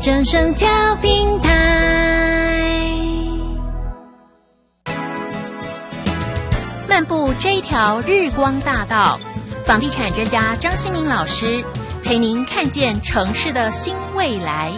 正声调频台。漫步这一条日光大道，房地产专家张新民老师陪您看见城市的新未来。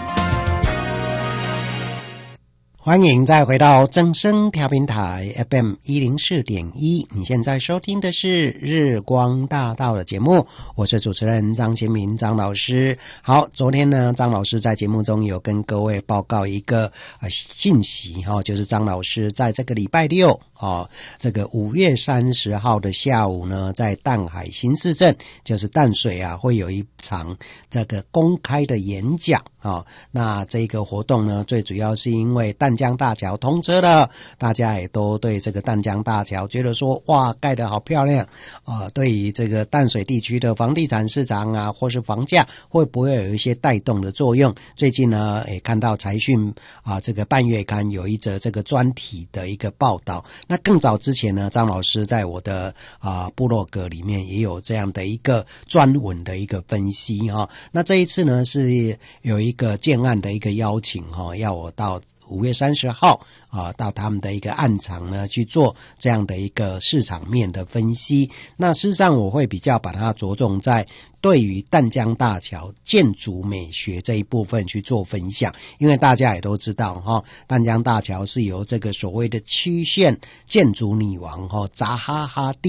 欢迎再回到正声调频台 FM 104.1，你现在收听的是日光大道的节目，我是主持人张新民张老师。好，昨天呢，张老师在节目中有跟各位报告一个信息就是张老师在这个礼拜六这个5月30号的下午呢，在淡海新市镇，就是淡水会有一场这个公开的演讲那这个活动呢，最主要是因为淡江大桥通车了，大家也都对这个淡江大桥觉得说哇，盖得好漂亮对于这个淡水地区的房地产市场或是房价会不会有一些带动的作用。最近呢也看到财讯这个半月刊有一则这个专题的一个报道。那更早之前呢，张老师在我的部落格里面也有这样的一个专文的一个分析那这一次呢是有一个建案的一个邀请要我到5月30号到他们的一个案场呢去做这样的一个市场面的分析。那事实上我会比较把它着重在对于淡江大桥建筑美学这一部分去做分享，因为大家也都知道淡江大桥是由这个所谓的曲线建筑女王扎哈哈蒂